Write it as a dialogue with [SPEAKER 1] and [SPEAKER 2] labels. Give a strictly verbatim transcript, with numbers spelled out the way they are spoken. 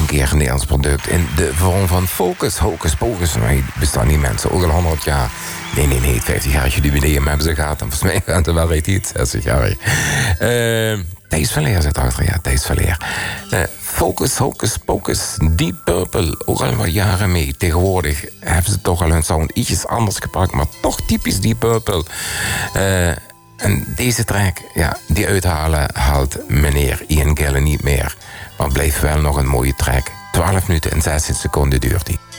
[SPEAKER 1] keer een Nederlands product in de vorm van Focus. Hocus Pocus. Maar bestaan die mensen ook al honderd jaar. Nee, nee, nee. vijftig-jarig jubileum hebben ze gehad. En volgens mij gaat het wel reeds iets. zestig-jarig. Uh, Thijs van Leer zit achter. Ja, Thijs van Leer. Uh, Focus, Hocus Pocus. Deep Purple. Ook al wat jaren mee. Tegenwoordig hebben ze toch al hun sound ietsjes anders gepakt. Maar toch typisch Deep Purple. Uh, En deze track, ja, die uithalen haalt meneer Ian Gillan niet meer. Maar blijft wel nog een mooie track. twaalf minuten en zestien seconden duurt die.